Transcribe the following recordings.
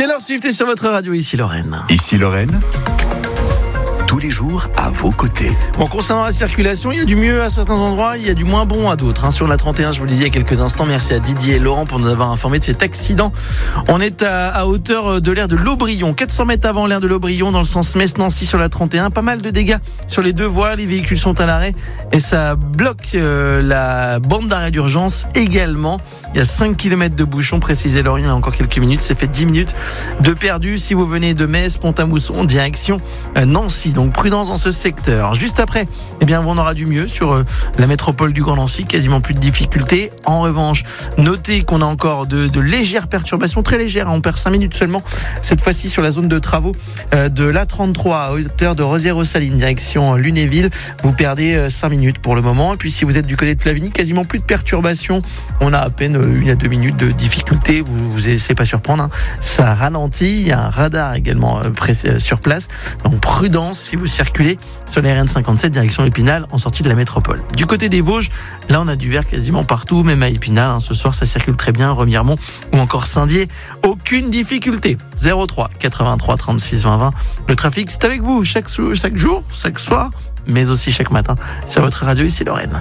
Taylor Swift est sur votre radio, ici Lorraine. Ici Lorraine, tous les jours à vos côtés. Bon, concernant la circulation, il y a du mieux à certains endroits, il y a du moins bon à d'autres. Sur la 31, je vous le disais il y a quelques instants, merci à Didier et Laurent pour nous avoir informé de cet accident. On est à hauteur de l'aire de l'Aubryon, 400 mètres avant l'aire de l'Aubryon, dans le sens Metz-Nancy sur la 31. Pas mal de dégâts sur les deux voies, les véhicules sont à l'arrêt et ça bloque la bande d'arrêt d'urgence également. Il y a 5 km de bouchons, précisez Lorient, il y a encore quelques minutes. C'est fait 10 minutes de perdu si vous venez de Metz, Pont-à-Mousson, direction Nancy. Donc prudence dans ce secteur. Juste après, on aura du mieux sur la métropole du Grand Nancy, quasiment plus de difficultés. En revanche, notez qu'on a encore de légères perturbations, très légères. On perd 5 minutes seulement, cette fois-ci sur la zone de travaux de l'A33 à hauteur de Rozières-aux-Salines, direction Lunéville. Vous perdez 5 minutes pour le moment. Et puis si vous êtes du côté de Flavigny, quasiment plus de perturbations. On a à peine 1 à 2 minutes de difficulté. Vous essayez pas surprendre. Ça ralentit. Il y a un radar également sur place. Donc prudence si vous circulez sur la RN57 direction Épinal en sortie de la métropole. Du côté des Vosges, là on a du vert quasiment partout, même à Épinal. Ce soir ça circule très bien, Remiremont ou encore Saint-Dié. Aucune difficulté. 03 83 36 20 20. Le trafic c'est avec vous chaque jour, chaque soir, mais aussi chaque matin sur votre radio ici Lorraine.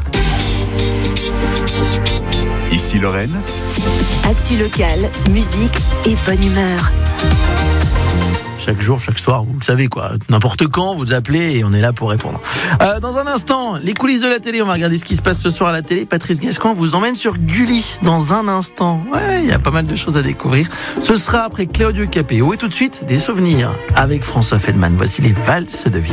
Ici Lorraine, actu locale, musique et bonne humeur. Chaque jour, chaque soir, vous le savez quoi. N'importe quand, vous appelez et on est là pour répondre. Dans un instant, les coulisses de la télé. On va regarder ce qui se passe ce soir à la télé. Patrice Gascon vous emmène sur Gulli dans un instant. Ouais, il y a pas mal de choses à découvrir. Ce sera après Claudio Capéo. Et tout de suite, des souvenirs avec François Feldman. Voici les valses de vie.